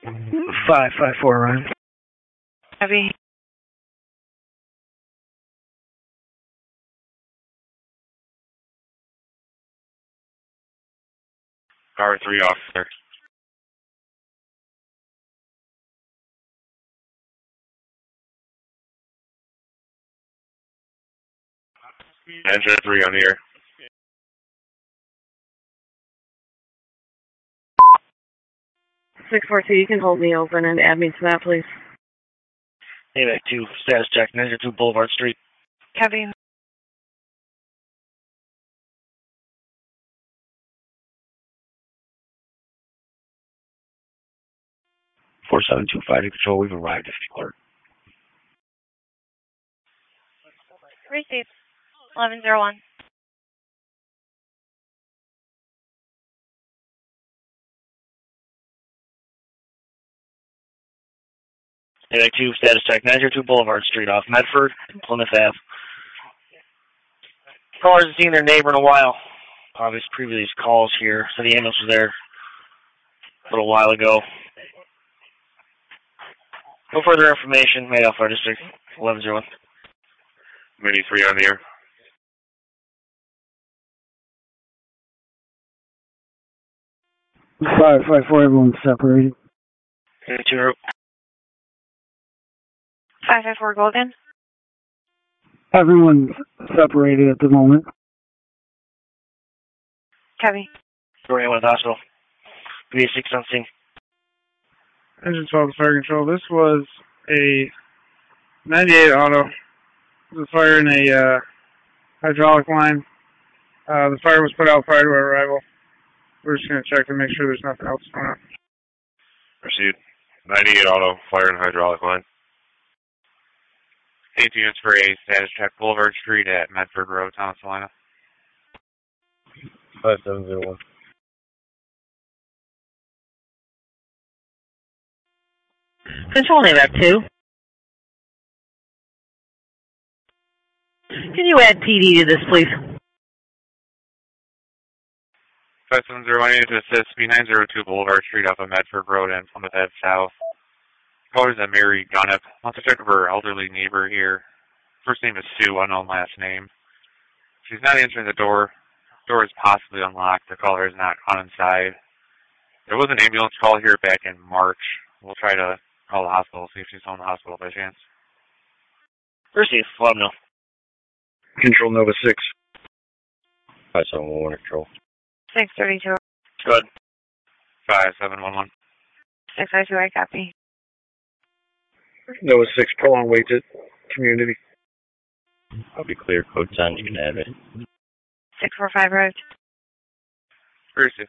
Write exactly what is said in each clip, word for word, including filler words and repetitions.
five five four, Ryan. Heavy. Power three officer. Engine three on the air. six four two, you can hold me open and add me to that, please. A V A C two, status check, nine oh two Boulevard Street. Heavy. four seven two five, control, we've arrived at the alert. Receive. eleven oh one. A V A C two, status check, nine oh two Boulevard Street off Medford, Plymouth Ave. Callers have seen their neighbor in a while. Obviously, previous calls here, so the ambulance was there a little while ago. No further information, made off our district, eleven oh one. Mini three on the air. five five four, everyone's separated. Two. five five four Golden. Everyone's separated at the moment. Heavy. Going with hospital. B six on scene. Engine twelve, fire control. This was a ninety-eight auto. It was a fire in a uh, hydraulic line. Uh, the fire was put out prior to our arrival. We're just going to check and make sure there's nothing else going on. Received. ninety-eight auto, fire in hydraulic line. Eight units for a status check, Boulevard Street at Medford Road, Thomas, Salina. five seven oh one. Control name F two. Can you add P D to this, please? five seven oh one, I need to assist B nine oh two Boulevard Street off of Medford Road and Plymouth Ave South. Callers at Mary Gunnip. Wants to check of her elderly neighbor here. First name is Sue, unknown last name. She's not answering the door. Door is possibly unlocked. The caller is not on inside. There was an ambulance call here back in March. We'll try to call the hospital, see if she's home in the hospital by chance. Receive, let them know. Control Nova six. five seven one one, control. six thirty-two. Good. five seven one one. six five two, I copy. Nova six, prolonged wait to community. I'll be clear, code ten, you can add it. six four five Road. Receive.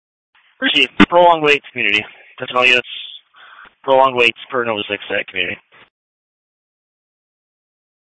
Receive, prolonged wait community. That's all units. Prolonged waits per Nova six at community.